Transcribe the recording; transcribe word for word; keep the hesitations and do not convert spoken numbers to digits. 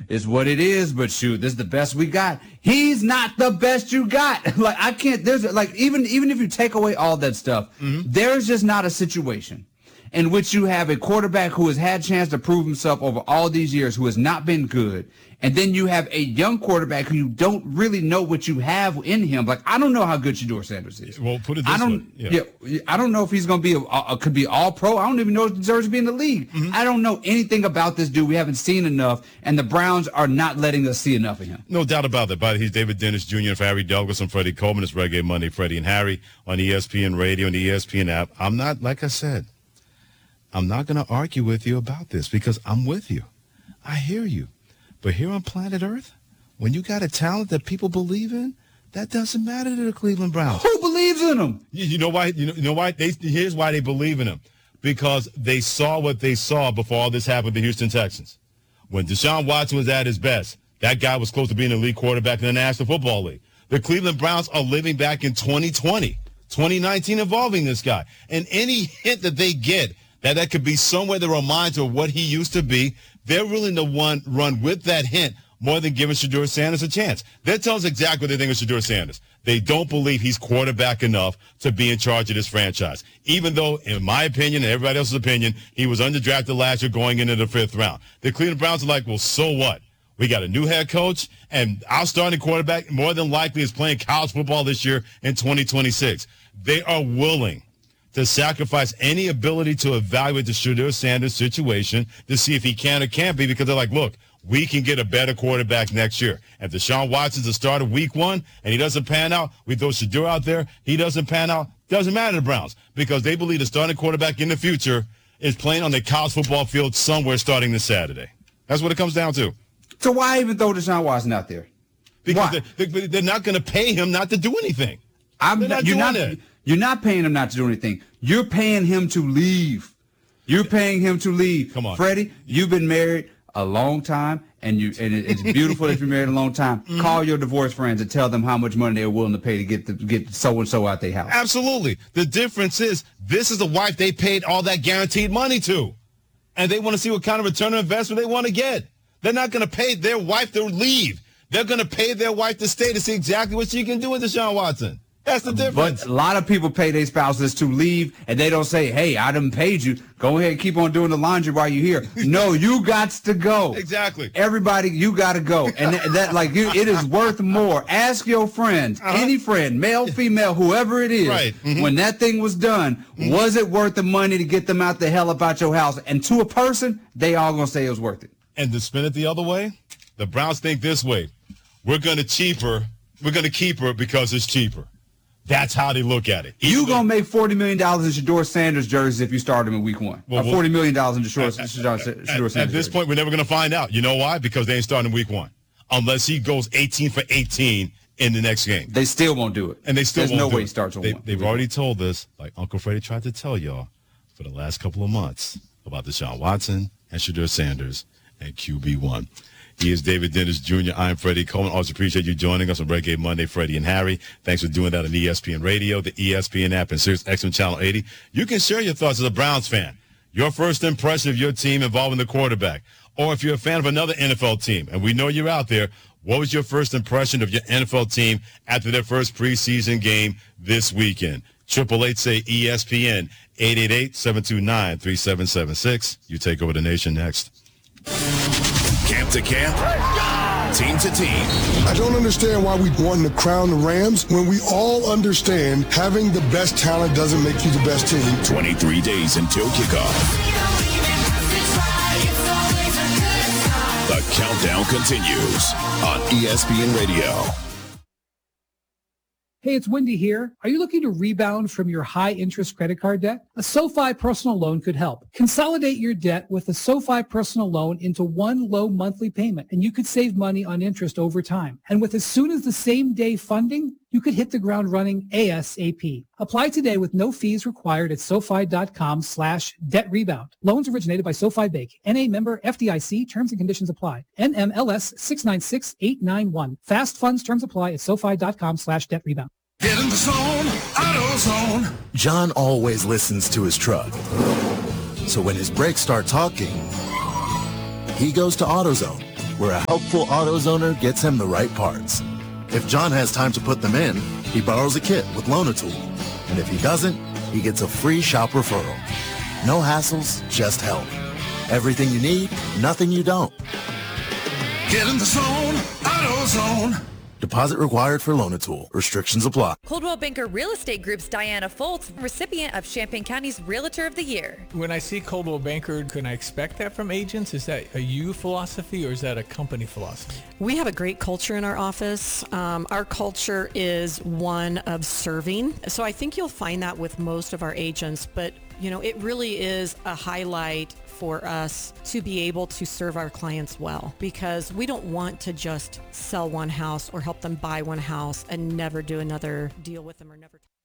it's what it is, but shoot, this is the best we got. He's not the best you got. Like, I can't, there's, like, even, even if you take away all that stuff, mm-hmm. there's just not a situation in which you have a quarterback who has had a chance to prove himself over all these years, who has not been good, and then you have a young quarterback who you don't really know what you have in him. Like, I don't know how good Shedeur Sanders is. Well, put it this I don't, way. Yeah. yeah, I don't know if he's going to be, a, a, could be all pro. I don't even know if he deserves to be in the league. Mm-hmm. I don't know anything about this dude. We haven't seen enough, and the Browns are not letting us see enough of him. No doubt about that. But he's David Dennis Junior and for Harry Douglas and Freddie Coleman. It's Reggae Monday, Freddie and Harry on E S P N Radio and the E S P N app. I'm not, like I said, I'm not going to argue with you about this because I'm with you. I hear you. But here on planet Earth, when you got a talent that people believe in, that doesn't matter to the Cleveland Browns. Who believes in them? You, you know why? You know, you know why? They, here's why they believe in him. Because they saw what they saw before all this happened to the Houston Texans. When Deshaun Watson was at his best, that guy was close to being a league quarterback in the National Football League. The Cleveland Browns are living back in twenty twenty, twenty nineteen involving this guy. And any hint that they get that that could be somewhere that reminds of what he used to be, they're willing to one, run with that hint more than giving Shedeur Sanders a chance. That tells exactly what they think of Shedeur Sanders. They don't believe he's quarterback enough to be in charge of this franchise. Even though, in my opinion and everybody else's opinion, he was underdrafted last year going into the fifth round. The Cleveland Browns are like, well, so what? We got a new head coach, and our starting quarterback more than likely is playing college football this year in twenty twenty-six. They are willing to sacrifice any ability to evaluate the Shedeur Sanders situation to see if he can or can't be, because they're like, look, we can get a better quarterback next year. If Deshaun Watson's the starter week one and he doesn't pan out, we throw Shedeur out there, he doesn't pan out, doesn't matter to the Browns, because they believe the starting quarterback in the future is playing on the college football field somewhere starting this Saturday. That's what it comes down to. So why even throw Deshaun Watson out there? Because they're, they're not going to pay him not to do anything. I'm they're not you're doing not, it. You're not paying him not to do anything. You're paying him to leave. You're paying him to leave. Come on. Freddie, you've been married a long time, and you and it's beautiful that you've been married a long time. Mm-hmm. Call your divorced friends and tell them how much money they're willing to pay to get the, get so-and-so out their house. Absolutely. The difference is this is the wife they paid all that guaranteed money to, and they want to see what kind of return on investment they want to get. They're not going to pay their wife to leave. They're going to pay their wife to stay to see exactly what she can do with Deshaun Watson. That's the difference. But a lot of people pay their spouses to leave, and they don't say, hey, I done paid you. Go ahead and keep on doing the laundry while you're here. No, you got to go. Exactly. Everybody, you got to go. And that, that like, you, it is worth more. Ask your friends, uh-huh. any friend, male, female, whoever it is, right. mm-hmm. when that thing was done, mm-hmm. was it worth the money to get them out the hell about your house? And to a person, they all going to say it was worth it. And to spin it the other way, the Browns think this way. We're going to cheap her. We're going to keep her because it's cheaper. That's how they look at it. You're going to make forty million dollars in Shedeur Sanders jerseys if you start him in week one. Well, or forty million dollars in the Shedeur, at, Shedeur, Shedeur Sanders At this point, we're never going to find out. You know why? Because they ain't starting in week one. Unless he goes eighteen for eighteen in the next game. They still won't do it. And they still There's won't no do way it. he starts on they, one. They've already told us, like Uncle Freddie tried to tell y'all for the last couple of months, about Deshaun Watson and Shedeur Sanders and Q B one. He is David Dennis Junior I'm Freddie Coleman. Also appreciate you joining us on Reggae Monday, Freddie and Harry. Thanks for doing that on E S P N Radio, the E S P N app, and Sirius X M Channel eighty. You can share your thoughts as a Browns fan. Your first impression of your team involving the quarterback. Or if you're a fan of another N F L team, and we know you're out there, what was your first impression of your N F L team after their first preseason game this weekend? Triple eight say E S P N, eight eight eight, seven two nine, three seven seven six. You take over the nation next. Camp to camp, team to team. I don't understand why we want to crown the Rams when we all understand having the best talent doesn't make you the best team. twenty-three days until kickoff. The countdown continues on E S P N Radio. Hey, it's Wendy here. Are you looking to rebound from your high-interest credit card debt? A SoFi personal loan could help. Consolidate your debt with a SoFi personal loan into one low monthly payment, and you could save money on interest over time. And with as soon as the same day funding, you could hit the ground running ASAP. Apply today with no fees required at SoFi.com slash debt rebound. Loans originated by SoFi Bank. N A member F D I C. Terms and conditions apply. N M L S six nine six eight nine one. Fast funds terms apply at SoFi.com slash debt rebound. Get in the zone, AutoZone. John always listens to his truck. So when his brakes start talking, he goes to AutoZone. where a helpful AutoZoner gets him the right parts. If John has time to put them in, he borrows a kit with Loanatool. And if he doesn't, he gets a free shop referral. No hassles, just help. Everything you need, nothing you don't. Get in the zone, AutoZone. Deposit required for Loanatool. Restrictions apply. Coldwell Banker Real Estate Group's Diana Foltz, recipient of Champaign County's Realtor of the Year. When I see Coldwell Banker, can I expect that from agents? Is that a you philosophy or is that a company philosophy? We have a great culture in our office. Um, our culture is one of serving. So I think you'll find that with most of our agents, but you know, it really is a highlight for us to be able to serve our clients well, because we don't want to just sell one house or help them buy one house and never do another deal with them or never